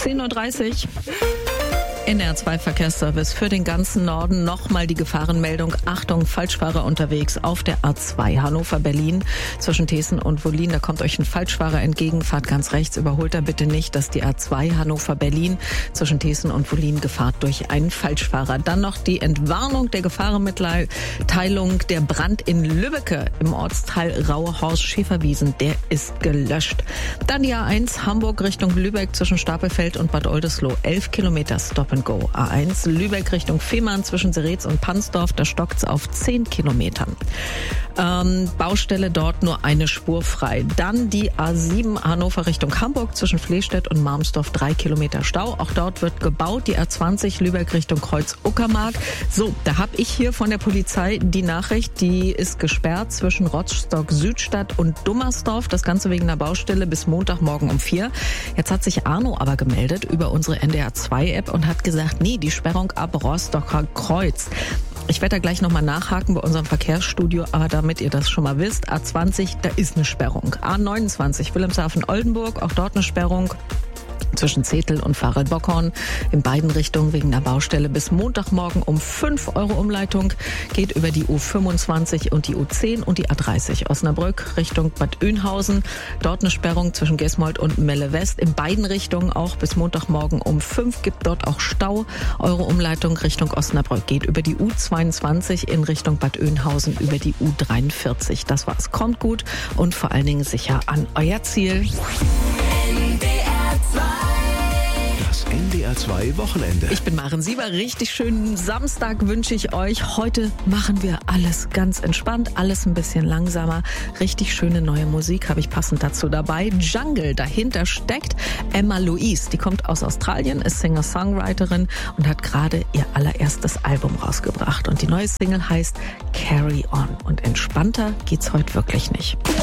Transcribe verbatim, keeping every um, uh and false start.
zehn Uhr dreißig. N R zwei Verkehrsservice für den ganzen Norden. Nochmal die Gefahrenmeldung. Achtung, Falschfahrer unterwegs auf der A zwei Hannover-Berlin zwischen Thesen und Wollin. Da kommt euch ein Falschfahrer entgegen. Fahrt ganz rechts, überholt er bitte nicht, dass die A zwei Hannover-Berlin zwischen Thesen und Wollin Gefahrt durch einen Falschfahrer. Dann noch die Entwarnung der Gefahrenmitteilung. Der Brand in Lübbecke im Ortsteil Rauhorst-Schäferwiesen, der ist gelöscht. Dann die A eins Hamburg Richtung Lübeck zwischen Stapelfeld und Bad Oldesloe. elf Kilometer Stop and Go. A eins Lübeck Richtung Fehmarn zwischen Seretz und Pansdorf, da stockt's auf zehn Kilometern. Ähm, Baustelle dort nur eine Spur frei. Dann die A sieben Hannover Richtung Hamburg zwischen Flehstedt und Marmsdorf, drei Kilometer Stau. Auch dort wird gebaut. Die A zwanzig Lübeck Richtung Kreuz-Uckermark. So, da habe ich hier von der Polizei die Nachricht, die ist gesperrt zwischen Rostock-Südstadt und Dummersdorf. Das Ganze wegen der Baustelle bis Montagmorgen um vier. Jetzt hat sich Arno aber gemeldet über unsere N D R zwei App und hat gesagt, nee, die Sperrung ab Rostocker Kreuz. Ich werde da gleich nochmal nachhaken bei unserem Verkehrsstudio, aber damit ihr das schon mal wisst, A zwanzig, da ist eine Sperrung. A neunundzwanzig Wilhelmshaven-Oldenburg, auch dort eine Sperrung zwischen Zetel und Farel-Bockhorn in beiden Richtungen wegen der Baustelle bis Montagmorgen um fünf Euro Umleitung. Geht über die U fünfundzwanzig und die U zehn und die A dreißig Osnabrück Richtung Bad Oeynhausen. Dort eine Sperrung zwischen Gesmold und Melle West. In beiden Richtungen auch bis Montagmorgen um fünf. Gibt dort auch Stau. Eure Umleitung Richtung Osnabrück geht über die U zweiundzwanzig in Richtung Bad Oeynhausen über die U dreiundvierzig. Das war's. Kommt gut und vor allen Dingen sicher an euer Ziel. N D R zwei Wochenende. Ich bin Maren Sieber. Richtig schönen Samstag wünsche ich euch. Heute machen wir alles ganz entspannt, alles ein bisschen langsamer. Richtig schöne neue Musik habe ich passend dazu dabei. Jungle, dahinter steckt Emma Louise. Die kommt aus Australien, ist Singer-Songwriterin und hat gerade ihr allererstes Album rausgebracht. Und die neue Single heißt Carry On. Und entspannter geht's heute wirklich nicht.